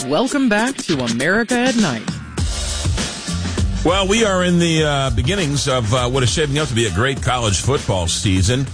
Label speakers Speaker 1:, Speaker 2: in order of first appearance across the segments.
Speaker 1: Welcome back to America at Night.
Speaker 2: Well, we are in the beginnings of what is shaping up to be a great college football season.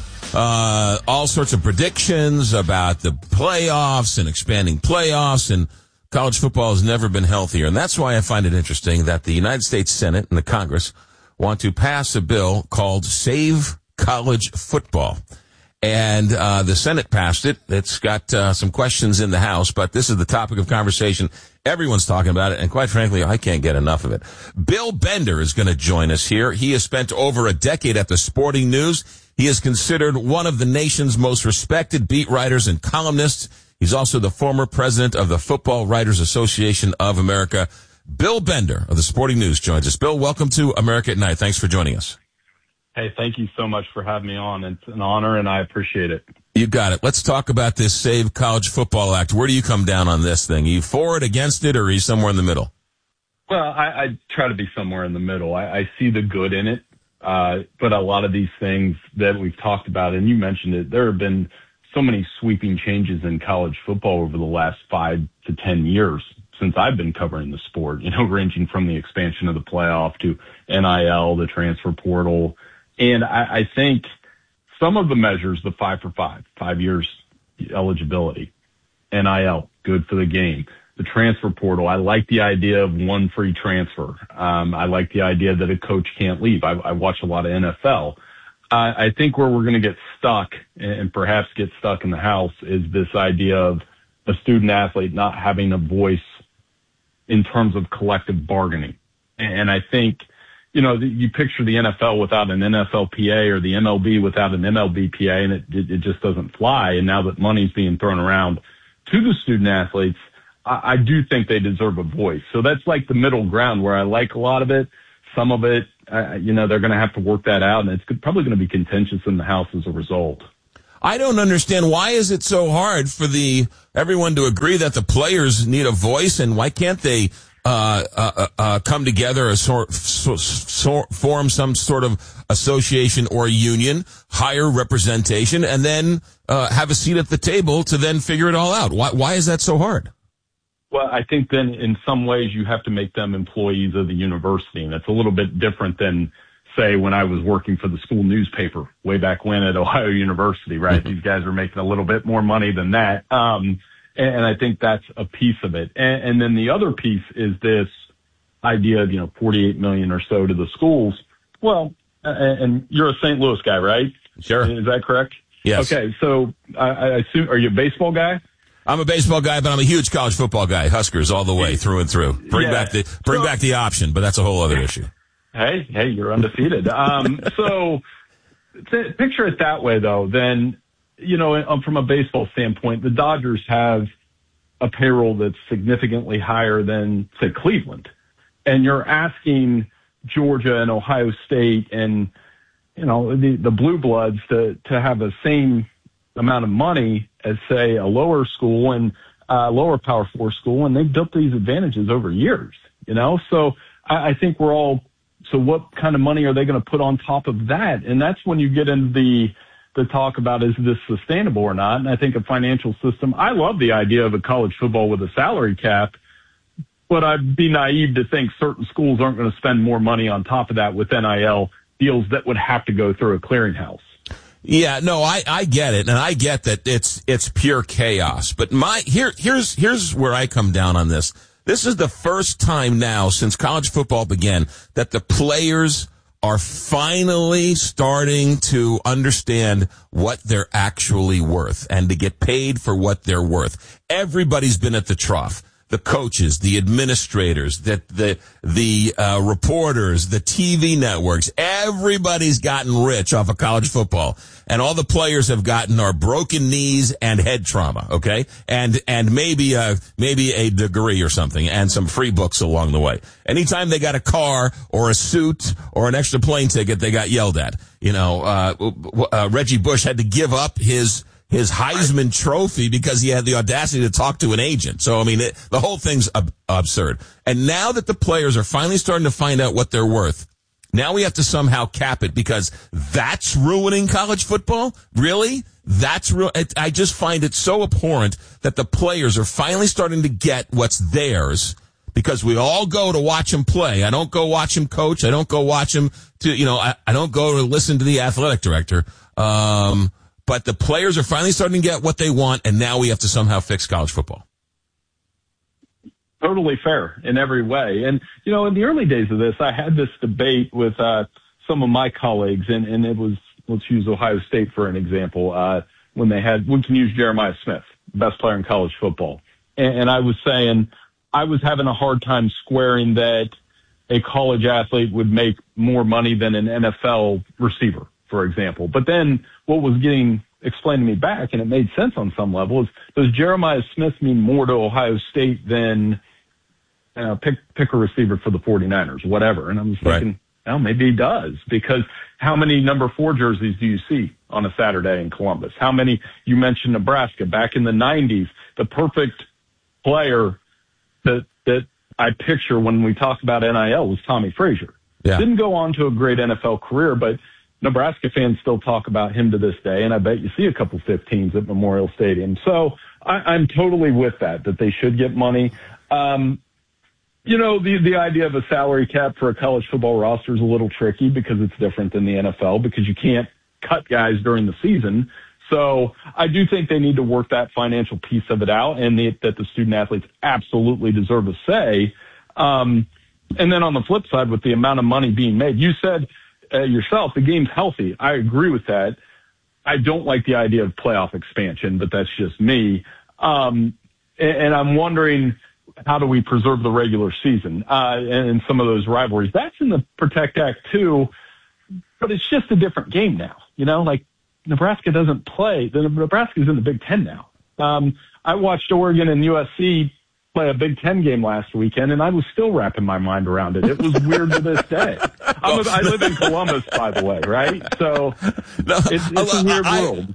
Speaker 2: All sorts of predictions about the playoffs and expanding playoffs, and college football has never been healthier. And that's why I find it interesting that the United States Senate and the Congress want to pass a bill called Save College Football. And the Senate passed it. It's got some questions in the House, but this is the topic of conversation. Everyone's talking about it, and quite frankly, I can't get enough of it. Bill Bender is going to join us here. He has spent over a decade at the Sporting News. He is considered one of the nation's most respected beat writers and columnists. He's also the former president of the Football Writers Association of America. Bill Bender of the Sporting News joins us. Bill, welcome to America at Night. Thanks for joining us.
Speaker 3: Hey, thank you so much for having me on. It's an honor, and I appreciate it.
Speaker 2: You got it. Let's talk about this Save College Football Act. Where do you come down on this thing? Are you for it, against it, or are you somewhere in the middle?
Speaker 3: Well, I try to be somewhere in the middle. I see the good in it, but a lot of these things that we've talked about, and you mentioned it, there have been so many sweeping changes in college football over the last 5 to 10 years since I've been covering the sport, ranging from the expansion of the playoff to NIL, the transfer portal. And I think some of the measures, the 5 for 5 years eligibility, NIL, good for the game. The transfer portal, I like the idea of one free transfer. I like the idea that a coach can't leave. I watch a lot of NFL. I think where we're going to get stuck and perhaps get stuck in the House is this idea of a student athlete not having a voice in terms of collective bargaining. And I think, you picture the NFL without an NFLPA or the MLB without an MLBPA, and it just doesn't fly. And now that money's being thrown around to the student athletes, I do think they deserve a voice. So that's like the middle ground where I like a lot of it. Some of it, they're going to have to work that out, and it's probably going to be contentious in the House as a result.
Speaker 2: I don't understand, why is it so hard for everyone to agree that the players need a voice, and why can't they come together, form some sort of association or union, hire representation, and then have a seat at the table to then figure it all out? Why is that so hard?
Speaker 3: Well, I think then in some ways you have to make them employees of the university, and that's a little bit different than, say, when I was working for the school newspaper way back when at Ohio University, right? Mm-hmm. These guys are making a little bit more money than that. And I think that's a piece of it. And then the other piece is this idea of, $48 million or so to the schools. Well, and you're a St. Louis guy, right?
Speaker 2: Sure.
Speaker 3: Is that correct?
Speaker 2: Yes.
Speaker 3: Okay. So I assume, are you a baseball guy?
Speaker 2: I'm a baseball guy, but I'm a huge college football guy. Huskers all the way, through and through. Bring back the option, but that's a whole other issue.
Speaker 3: Hey, you're undefeated. So picture it that way, though. Then, from a baseball standpoint, the Dodgers have a payroll that's significantly higher than, say, Cleveland. And you're asking Georgia and Ohio State and, the Blue Bloods to have the same amount of money as, say, a lower school and lower Power 4 school, and they've built these advantages over years, So I think so what kind of money are they going to put on top of that? And that's when you get into the talk about, is this sustainable or not? And I think a financial system, I love the idea of a college football with a salary cap, but I'd be naive to think certain schools aren't going to spend more money on top of that with NIL deals that would have to go through a clearinghouse.
Speaker 2: Yeah, no, I get it, and I get that it's pure chaos. But here's where I come down on this. This is the first time now since college football began that the players are finally starting to understand what they're actually worth and to get paid for what they're worth. Everybody's been at the trough. The coaches, the administrators, the reporters, the TV networks, everybody's gotten rich off of college football. And all the players have gotten are broken knees and head trauma, okay? And maybe a degree or something and some free books along the way. Anytime they got a car or a suit or an extra plane ticket, they got yelled at. Reggie Bush had to give up his Heisman Trophy because he had the audacity to talk to an agent. So, the whole thing's absurd. And now that the players are finally starting to find out what they're worth, Now we have to somehow cap it because that's ruining college football? Really? I just find it so abhorrent that the players are finally starting to get what's theirs because we all go to watch him play. I don't go watch him coach. I don't go watch him I don't go to listen to the athletic director. But the players are finally starting to get what they want, and now we have to somehow fix college football.
Speaker 3: Totally fair in every way. And, in the early days of this, I had this debate with some of my colleagues, and it was, let's use Ohio State for an example, we can use Jeremiah Smith, best player in college football. And I was saying I was having a hard time squaring that a college athlete would make more money than an NFL receiver, for example. But then what was getting explained to me back, and it made sense on some level, is does Jeremiah Smith mean more to Ohio State than pick a receiver for the 49ers, whatever? And I was thinking, well, maybe he does, because how many number 4 jerseys do you see on a Saturday in Columbus? How many? You mentioned Nebraska back in the 90s. The perfect player that I picture when we talk about NIL was Tommy Frazier.
Speaker 2: Yeah.
Speaker 3: Didn't go on to a great NFL career, but Nebraska fans still talk about him to this day, and I bet you see a couple 15s at Memorial Stadium. So I'm totally with that they should get money. The idea of a salary cap for a college football roster is a little tricky because it's different than the NFL because you can't cut guys during the season. So I do think they need to work that financial piece of it out, and that the student athletes absolutely deserve a say. And then on the flip side, with the amount of money being made, you said yourself, the game's healthy. I agree with that. I don't like the idea of playoff expansion, but that's just me. And I'm wondering, how do we preserve the regular season and some of those rivalries? That's in the Protect Act too, but it's just a different game now. Like Nebraska doesn't play. Nebraska's in the Big Ten now. I watched Oregon and USC play a Big Ten game last weekend, and I was still wrapping my mind around it. It was weird to this day. I live in Columbus, by the way, right? So it's a weird world.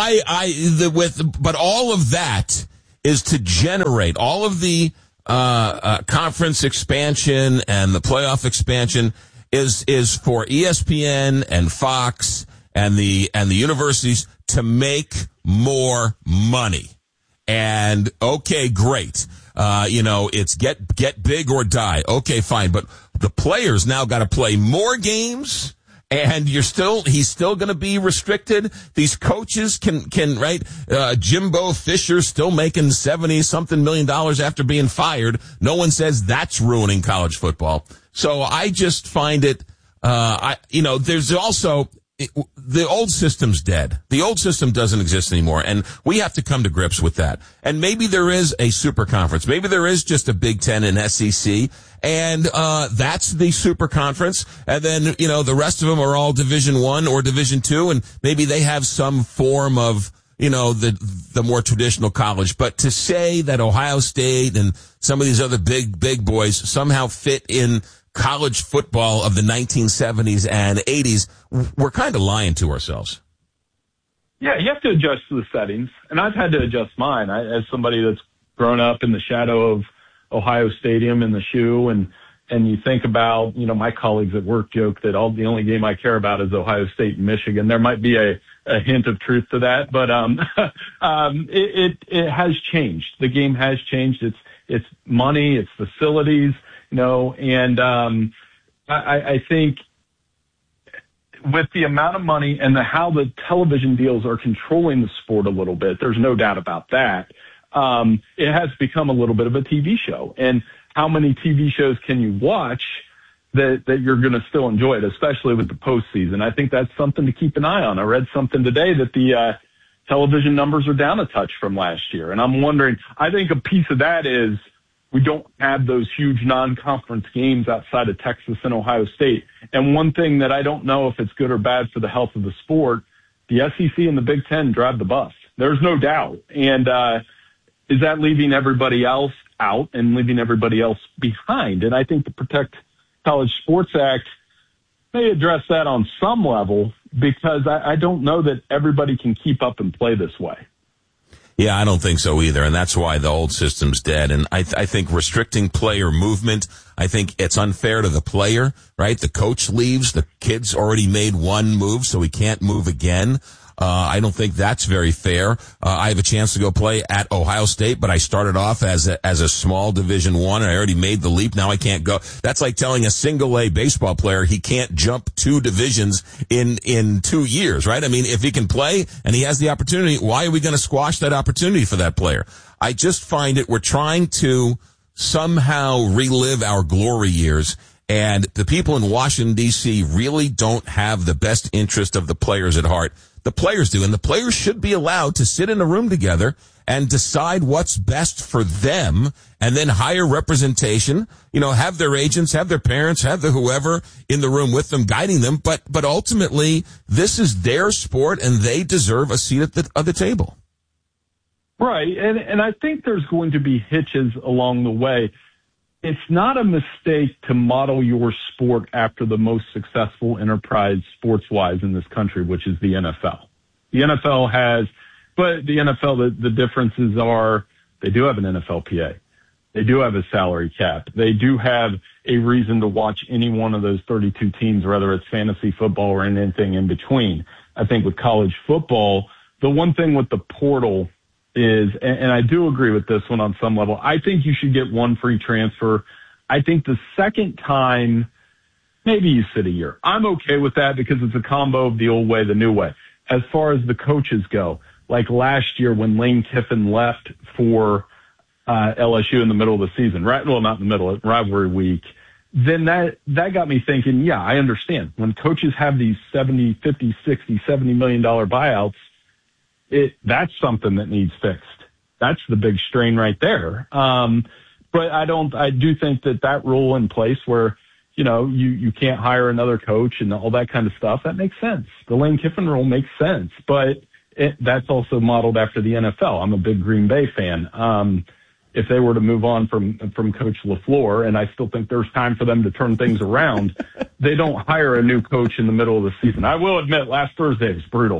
Speaker 2: But all of that is to generate all of the conference expansion and the playoff expansion is for ESPN and Fox and the universities to make more money. And okay, great. It's get big or die. Okay, fine. But the players now got to play more games, and he's still going to be restricted. These coaches can right? Jimbo Fisher's still making $70-something million after being fired. No one says that's ruining college football. So I just find it, there's also, the old system's dead. The old system doesn't exist anymore, and we have to come to grips with that. And maybe there is a super conference. Maybe there is just a Big Ten and SEC, and that's the super conference. And then, the rest of them are all Division I or Division II, and maybe they have some form of, the more traditional college. But to say that Ohio State and some of these other big boys somehow fit in college football of the 1970s and 80s, we're kind of lying to ourselves.
Speaker 3: Yeah, you have to adjust to the settings, and I've had to adjust mine. As somebody that's grown up in the shadow of Ohio Stadium in the shoe, and you think about, my colleagues at work joke that the only game I care about is Ohio State and Michigan. There might be a hint of truth to that, but it has changed. The game has changed. It's money, it's facilities. And I think with the amount of money and how the television deals are controlling the sport a little bit, there's no doubt about that. It has become a little bit of a TV show. And how many TV shows can you watch that you're going to still enjoy it, especially with the postseason? I think that's something to keep an eye on. I read something today that the television numbers are down a touch from last year. And I'm wondering, I think a piece of that is we don't have those huge non-conference games outside of Texas and Ohio State. And one thing that I don't know if it's good or bad for the health of the sport, the SEC and the Big Ten drive the bus. There's no doubt. And is that leaving everybody else out and leaving everybody else behind? And I think the Protect College Sports Act may address that on some level, because I don't know that everybody can keep up and play this way.
Speaker 2: Yeah, I don't think so either, and that's why the old system's dead. And I think restricting player movement, I think it's unfair to the player, right? The coach leaves, the kid's already made one move, so he can't move again. I don't think that's very fair. I have a chance to go play at Ohio State, but I started off as a small Division I, and I already made the leap. Now I can't go. That's like telling a single A baseball player he can't jump 2 divisions in 2 years, right? I mean, if he can play and he has the opportunity, why are we going to squash that opportunity for that player? I just find we're trying to somehow relive our glory years. And the people in Washington, D.C. really don't have the best interest of the players at heart. The players do, and the players should be allowed to sit in a room together and decide what's best for them, and then hire representation, have their agents, have their parents, have the whoever in the room with them guiding them. But ultimately, this is their sport, and they deserve a seat at the table.
Speaker 3: Right, and I think there's going to be hitches along the way. It's not a mistake to model your sport after the most successful enterprise sports-wise in this country, which is the NFL. The NFL has, but the NFL, the differences are they do have an NFLPA. They do have a salary cap. They do have a reason to watch any one of those 32 teams, whether it's fantasy football or anything in between. I think with college football, the one thing with the portal is, and I do agree with this one on some level, I think you should get one free transfer. I think the second time, maybe you sit a year. I'm okay with that because it's a combo of the old way, the new way. As far as the coaches go, like last year when Lane Kiffin left for LSU in the middle of the season, right? Well, not in the middle, rivalry week. Then that got me thinking, yeah, I understand. When coaches have these 70, 50, 60, $70 million buyouts, that's something that needs fixed. That's the big strain right there. But I do think that rule in place where, you can't hire another coach and all that kind of stuff, that makes sense. The Lane Kiffin rule makes sense, but that's also modeled after the NFL. I'm a big Green Bay fan. If they were to move on from Coach LaFleur, and I still think there's time for them to turn things around, they don't hire a new coach in the middle of the season. I will admit, last Thursday was brutal.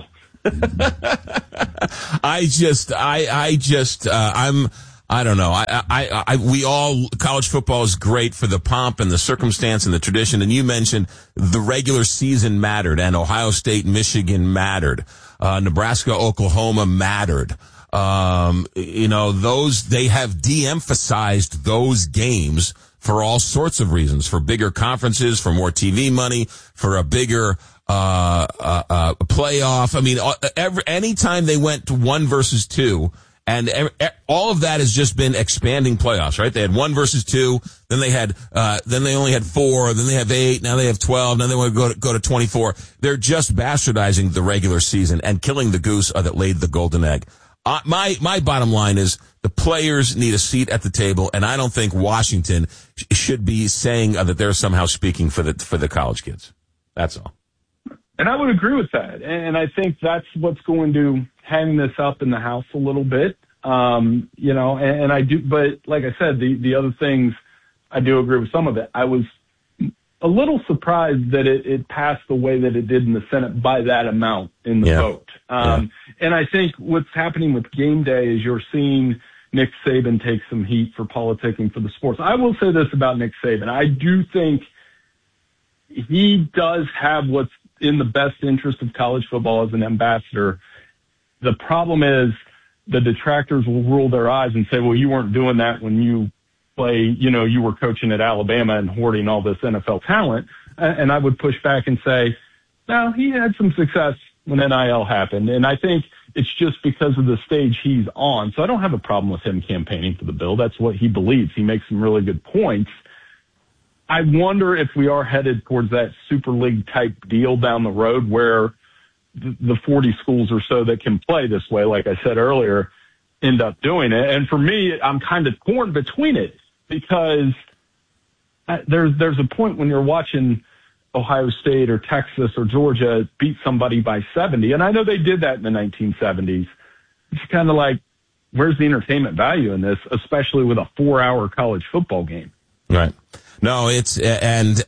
Speaker 2: I don't know. College football is great for the pomp and the circumstance and the tradition. And you mentioned the regular season mattered, and Ohio State, Michigan mattered. Nebraska, Oklahoma mattered. They have de-emphasized those games for all sorts of reasons, for bigger conferences, for more TV money, for a bigger playoff. I mean, anytime they went to 1 versus 2, and all of that has just been expanding playoffs, right? They had 1 versus 2, then they only had 4, then they have 8, now they have 12, now they want to go to 24. They're just bastardizing the regular season and killing the goose that laid the golden egg. My bottom line is the players need a seat at the table, and I don't think Washington should be saying that they're somehow speaking for the college kids. That's all.
Speaker 3: And I would agree with that. And I think that's what's going to hang this up in the house a little bit. And I do, but like I said, the other things, I do agree with some of it. I was a little surprised that it passed the way that it did in the Senate by that amount in the vote. And I think what's happening with game day is you're seeing Nick Saban take some heat for politicking for the sports. I will say this about Nick Saban. I do think he does have what's in the best interest of college football as an ambassador. The problem is the detractors will roll their eyes and say, well, you weren't doing that when you you were coaching at Alabama and hoarding all this NFL talent. And I would push back and say, no, he had some success when NIL happened. And I think it's just because of the stage he's on. So I don't have a problem with him campaigning for the bill. That's what he believes. He makes some really good points. I wonder if we are headed towards that Super League type deal down the road where the 40 schools or so that can play this way, like I said earlier, end up doing it. And for me, I'm kind of torn between it because there's a point when you're watching Ohio State or Texas or Georgia beat somebody by 70. And I know they did that in the 1970s. It's kind of like, where's the entertainment value in this, especially with a 4-hour college football game?
Speaker 2: Right. No, it's the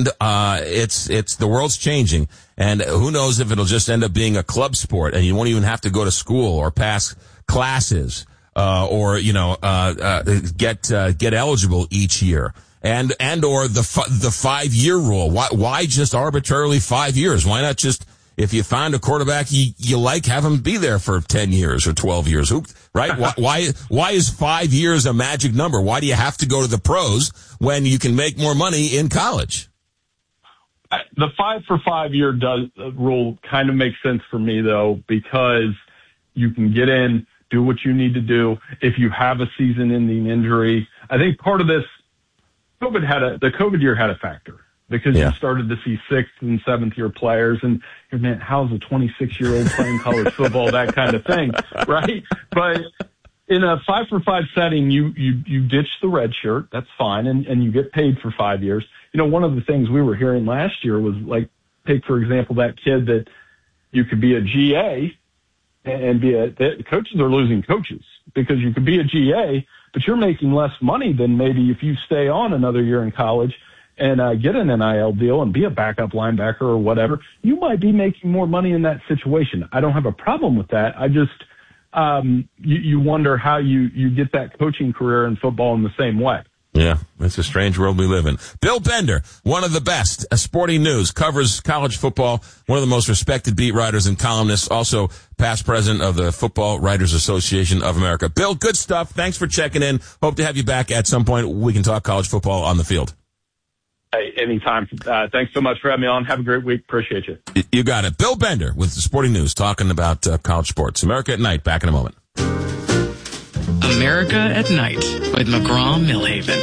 Speaker 2: world's changing, and who knows if it'll just end up being a club sport and you won't even have to go to school or pass classes, or get eligible each year. And or the 5-year rule. Why just arbitrarily 5 years? Why not just, if you find a quarterback you like, have him be there for 10 years or 12 years, right? Why is 5 years a magic number? Why do you have to go to the pros when you can make more money in college?
Speaker 3: The 5 year rule kind of makes sense for me, though, because you can get in, do what you need to do. If you have a season-ending injury, I think part of this, the COVID year had a factor, because you started to see 6th and 7th year players, and man, how's a 26-year-old playing college football, that kind of thing, right? But in a 5-for-5 setting, you ditch the red shirt, that's fine, and you get paid for 5 years. One of the things we were hearing last year was, like, take, for example, that kid that you could be a GA and coaches are losing coaches, because you could be a GA, but you're making less money than maybe if you stay on another year in college and get an NIL deal and be a backup linebacker or whatever. You might be making more money in that situation. I don't have a problem with that. I just, you wonder how you get that coaching career in football in the same way.
Speaker 2: Yeah, it's a strange world we live in. Bill Bender, one of the best, Sporting News, covers college football, one of the most respected beat writers and columnists, also past president of the Football Writers Association of America. Bill, good stuff. Thanks for checking in. Hope to have you back at some point. We can talk college football on the field.
Speaker 3: Hey, anytime. Thanks so much for having me on. Have a great week. Appreciate you.
Speaker 2: You got it. Bill Bender with the Sporting News, talking about college sports. America at Night. Back in a moment.
Speaker 1: America at Night with McGraw-Millhaven.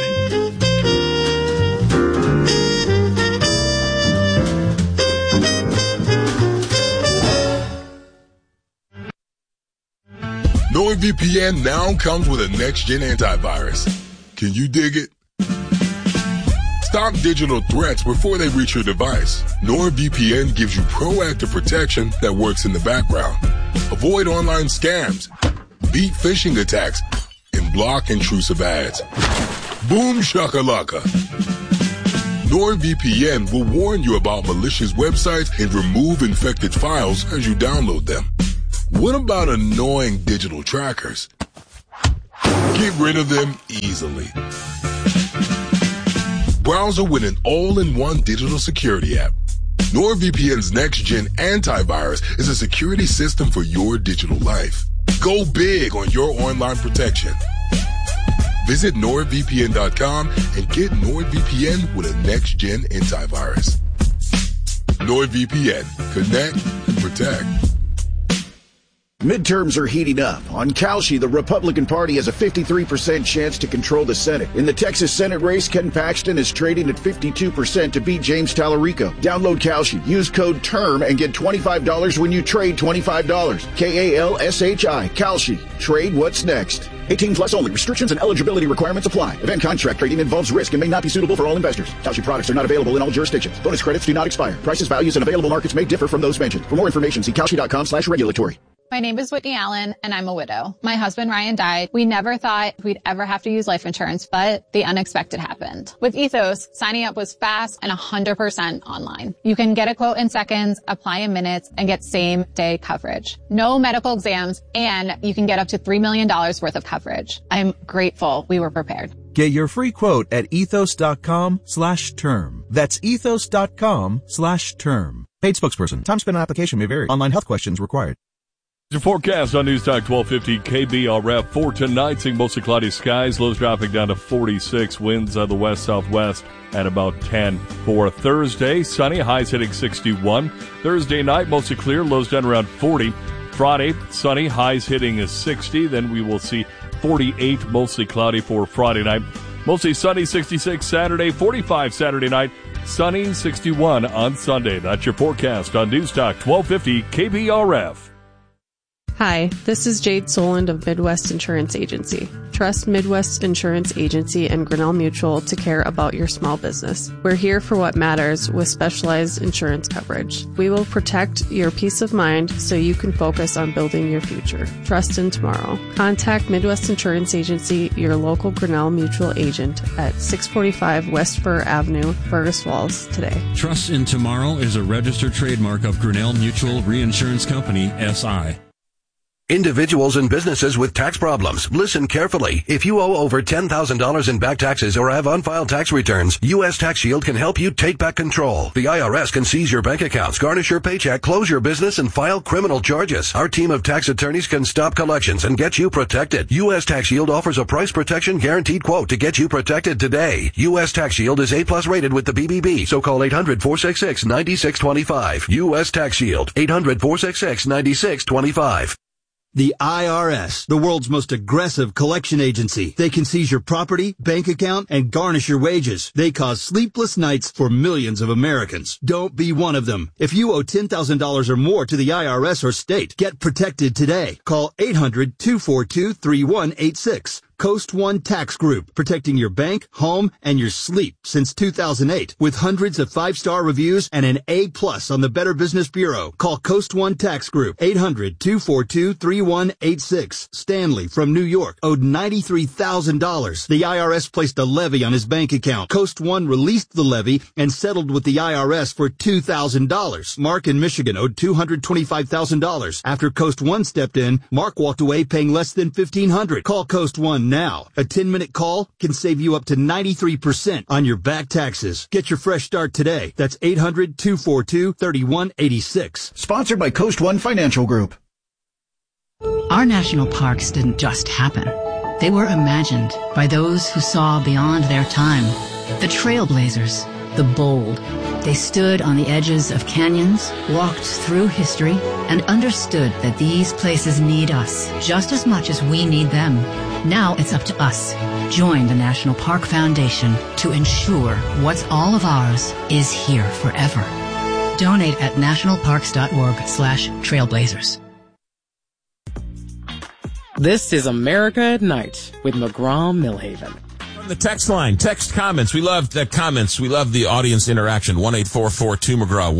Speaker 4: NordVPN now comes with a next-gen antivirus. Can you dig it? Stop digital threats before they reach your device. NordVPN gives you proactive protection that works in the background. Avoid online scams, beat phishing attacks, and block intrusive ads. Boom shakalaka. NordVPN will warn you about malicious websites and remove infected files as you download them. What about annoying digital trackers? Get rid of them easily. Browser with an all-in-one digital security app. NordVPN's next-gen antivirus is a security system for your digital life. Go big on your online protection. Visit NordVPN.com and get NordVPN with a next-gen antivirus. NordVPN. Connect and protect.
Speaker 5: Midterms are heating up. On Kalshi, the Republican Party has a 53% chance to control the Senate. In the Texas Senate race, Ken Paxton is trading at 52% to beat James Tallarico. Download Kalshi, use code TERM, and get $25 when you trade $25. Kalshi. Kalshi. Trade what's next. 18 plus only. Restrictions and eligibility requirements apply. Event contract trading involves risk and may not be suitable for all investors. Kalshi products are not available in all jurisdictions. Bonus credits do not expire. Prices, values, and available markets may differ from those mentioned. For more information, see Kalshi.com/regulatory.
Speaker 6: My name is Whitney Allen, and I'm a widow. My husband, Ryan, died. We never thought we'd ever have to use life insurance, but the unexpected happened. With Ethos, signing up was fast and 100% online. You can get a quote in seconds, apply in minutes, and get same-day coverage. No medical exams, and you can get up to $3 million worth of coverage. I'm grateful we were prepared.
Speaker 7: Get your free quote at ethos.com/term. That's ethos.com/term. Paid spokesperson. Time spent on application may vary. Online health questions required.
Speaker 8: Your forecast on News Talk 1250 KBRF for tonight. Seeing mostly cloudy skies. Lows dropping down to 46. Winds out of the west-southwest at about 10. For Thursday, sunny. Highs hitting 61. Thursday night, mostly clear. Lows down around 40. Friday, sunny. Highs hitting 60. Then we will see 48, mostly cloudy for Friday night. Mostly sunny, 66 Saturday. 45 Saturday night. Sunny, 61 on Sunday. That's your forecast on News Talk 1250 KBRF.
Speaker 9: Hi, this is Jade Soland of Midwest Insurance Agency. Trust Midwest Insurance Agency and Grinnell Mutual to care about your small business. We're here for what matters with specialized insurance coverage. We will protect your peace of mind so you can focus on building your future. Trust in tomorrow. Contact Midwest Insurance Agency, your local Grinnell Mutual agent at 645 West Fur Avenue, Fergus Falls today.
Speaker 10: Trust in Tomorrow is a registered trademark of Grinnell Mutual Reinsurance Company, SI. Individuals and businesses with tax problems, listen carefully. If you owe over $10,000 in back taxes or have unfiled tax returns, U.S. Tax Shield can help you take back control. The IRS can seize your bank accounts, garnish your paycheck, close your business, and file criminal charges. Our team of tax attorneys can stop collections and get you protected. U.S. Tax Shield offers a price protection guaranteed quote to get you protected today. U.S. Tax Shield is A+ rated with the BBB, so call 800-466-9625. U.S. Tax Shield, 800-466-9625.
Speaker 11: The IRS, the world's most aggressive collection agency. They can seize your property, bank account, and garnish your wages. They cause sleepless nights for millions of Americans. Don't be one of them. If you owe $10,000 or more to the IRS or state, get protected today. Call 800-242-3186. Coast One Tax Group, protecting your bank, home, and your sleep since 2008. With hundreds of 5-star reviews and an A+ on the Better Business Bureau. Call Coast One Tax Group, 800-242-3186. Stanley from New York owed $93,000. The IRS placed a levy on his bank account. Coast One released the levy and settled with the IRS for $2,000. Mark in Michigan owed $225,000. After Coast One stepped in, Mark walked away paying less than $1,500. Call Coast One now. A 10-minute call can save you up to 93% on your back taxes. Get your fresh start today. That's 800-242-3186.
Speaker 5: Sponsored by Coast One Financial Group.
Speaker 12: Our national parks didn't just happen. They were imagined by those who saw beyond their time. The trailblazers, the bold. They stood on the edges of canyons, walked through history, and understood that these places need us just as much as we need them. Now it's up to us. Join the National Park Foundation to ensure what's all of ours is here forever. Donate at nationalparks.org/trailblazers.
Speaker 1: This is America at Night with McGraw-Millhaven.
Speaker 2: From the text line, text comments. We love the comments. We love the audience interaction. 1-844-2-McGraw,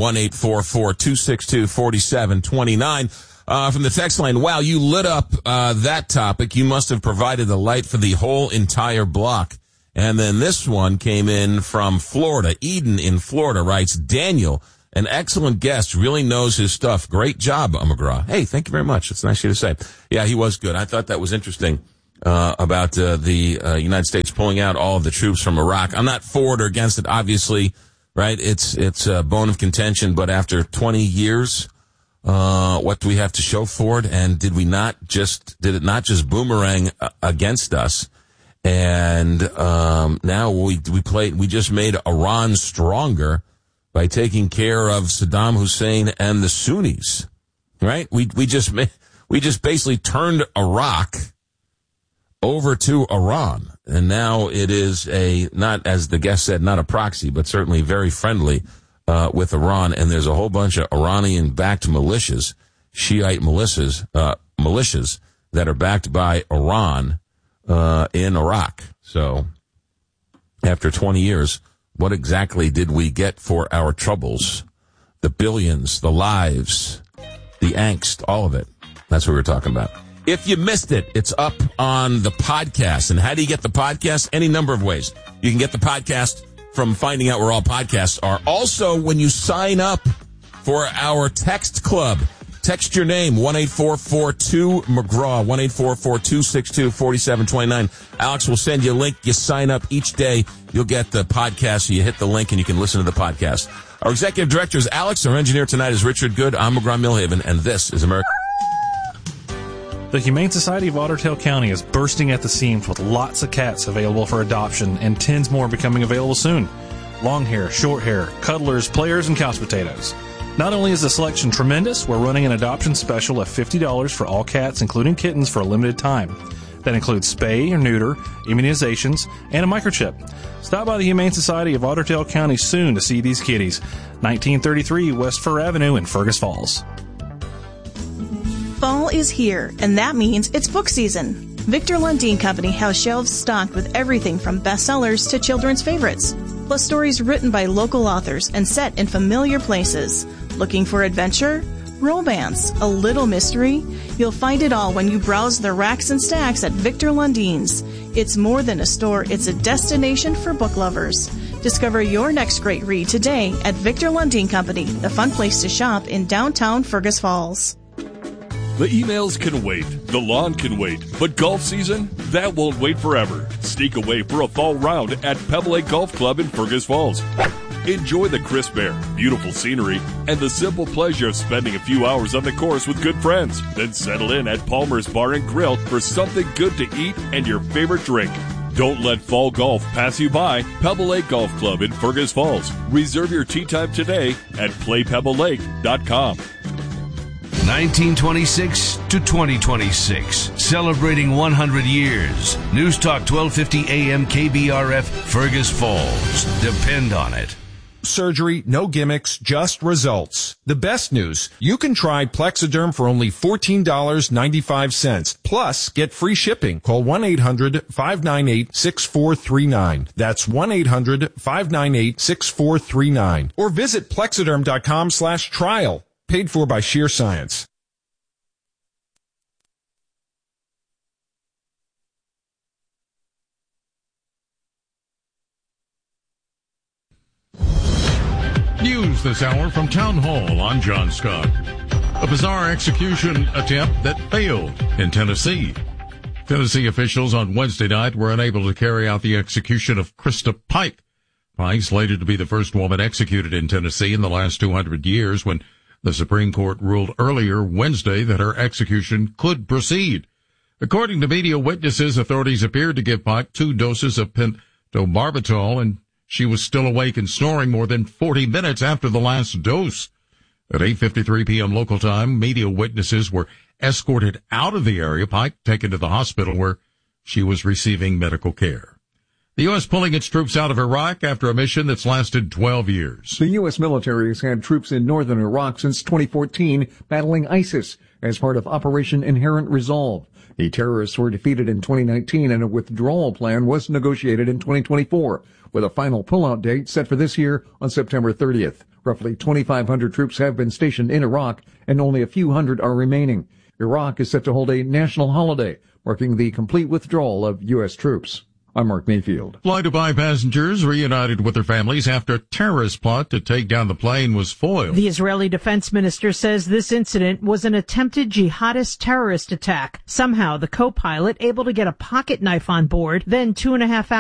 Speaker 2: 1-844-262-4729. From the text line, wow, you lit up that topic. You must have provided the light for the whole entire block. And then this one came in from Florida. Eden in Florida writes, Daniel, an excellent guest, really knows his stuff. Great job, McGraw. Hey, thank you very much. It's nice of you to say. Yeah, he was good. I thought that was interesting about the United States pulling out all of the troops from Iraq. I'm not for it or against it, obviously, right? It's a bone of contention, but after 20 years... what do we have to show for it? And did it not just boomerang against us? And, now we just made Iran stronger by taking care of Saddam Hussein and the Sunnis, right? We just basically turned Iraq over to Iran. And now it is not, as the guest said, not a proxy, but certainly very friendly with Iran, and there's a whole bunch of Iranian-backed militias, Shiite militias that are backed by Iran in Iraq. So, after 20 years, what exactly did we get for our troubles? The billions, the lives, the angst, all of it. That's what we're talking about. If you missed it, it's up on the podcast. And how do you get the podcast? Any number of ways. You can get the podcast from finding out where all podcasts are. Also, when you sign up for our text club, text your name, 1-844-2-McGraw, 1-844-262-4729. Alex will send you a link. You sign up each day. You'll get the podcast. So you hit the link and you can listen to the podcast. Our executive director is Alex. Our engineer tonight is Richard Good. I'm McGraw-Millhaven, and this is America.
Speaker 13: The Humane Society of Otter Tail County is bursting at the seams with lots of cats available for adoption and tens more becoming available soon. Long hair, short hair, cuddlers, players, and couch potatoes. Not only is the selection tremendous, we're running an adoption special of $50 for all cats, including kittens, for a limited time. That includes spay or neuter, immunizations, and a microchip. Stop by the Humane Society of Otter Tail County soon to see these kitties. 1933 West Fur Avenue in Fergus Falls.
Speaker 14: Fall is here, and that means it's book season. Victor Lundin Company has shelves stocked with everything from bestsellers to children's favorites, plus stories written by local authors and set in familiar places. Looking for adventure, romance, a little mystery? You'll find it all when you browse the racks and stacks at Victor Lundin's. It's more than a store, it's a destination for book lovers. Discover your next great read today at Victor Lundin Company, the fun place to shop in downtown Fergus Falls.
Speaker 8: The emails can wait, the lawn can wait, but golf season, that won't wait forever. Sneak away for a fall round at Pebble Lake Golf Club in Fergus Falls. Enjoy the crisp air, beautiful scenery, and the simple pleasure of spending a few hours on the course with good friends. Then settle in at Palmer's Bar and Grill for something good to eat and your favorite drink. Don't let fall golf pass you by. Pebble Lake Golf Club in Fergus Falls. Reserve your tee time today at playpebblelake.com.
Speaker 15: 1926 to 2026, celebrating 100 years. News Talk 1250 AM KBRF, Fergus Falls. Depend on it.
Speaker 16: Surgery, no gimmicks, just results. The best news, you can try Plexiderm for only $14.95. Plus, get free shipping. Call 1-800-598-6439. That's 1-800-598-6439. Or visit plexiderm.com/trial. Paid for by Sheer Science.
Speaker 17: News this hour from Town Hall. I'm John Scott. A bizarre execution attempt that failed in Tennessee. Tennessee officials on Wednesday night were unable to carry out the execution of Krista Pike. Pike, slated to be the first woman executed in Tennessee in the last 200 years, when the Supreme Court ruled earlier Wednesday that her execution could proceed. According to media witnesses, authorities appeared to give Pike 2 doses of pentobarbital, and she was still awake and snoring more than 40 minutes after the last dose. At 8:53 p.m. local time, media witnesses were escorted out of the area. Pike taken to the hospital where she was receiving medical care. The U.S. pulling its troops out of Iraq after a mission that's lasted 12 years.
Speaker 18: The U.S. military has had troops in northern Iraq since 2014 battling ISIS as part of Operation Inherent Resolve. The terrorists were defeated in 2019 and a withdrawal plan was negotiated in 2024, with a final pullout date set for this year on September 30th. Roughly 2,500 troops have been stationed in Iraq and only a few hundred are remaining. Iraq is set to hold a national holiday, marking the complete withdrawal of U.S. troops. I'm Mark Mayfield.
Speaker 17: Flight Dubai passengers reunited with their families after a terrorist plot to take down the plane was foiled.
Speaker 19: The Israeli defense minister says this incident was an attempted jihadist terrorist attack. Somehow, the co-pilot able to get a pocket knife on board, then 2.5 hours